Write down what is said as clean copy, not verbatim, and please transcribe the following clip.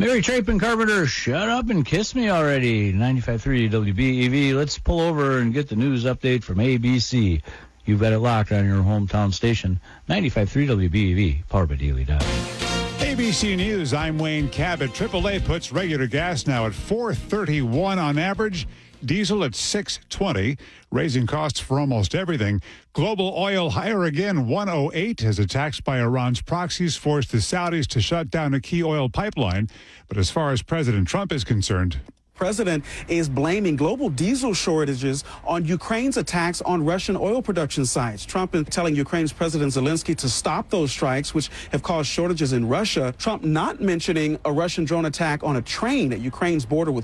Mary Trapen Carpenter, shut up and kiss me already. 95.3 WBEV. Let's pull over and get the news update from ABC. You've got it locked on your hometown station. 95.3 WBEV, powered by Daily Dot. ABC News, I'm Wayne Cabot. AAA puts regular gas now at $4.31 on average. Diesel at $6.20, raising costs for almost everything. Global oil higher again, 108, as attacks by Iran's proxies forced the Saudis to shut down a key oil pipeline. But as far as President Trump is concerned, President is blaming global diesel shortages on Ukraine's attacks on Russian oil production sites. Trump is telling Ukraine's President Zelensky to stop those strikes, which have caused shortages in Russia. Trump not mentioning a Russian drone attack on a train at Ukraine's border with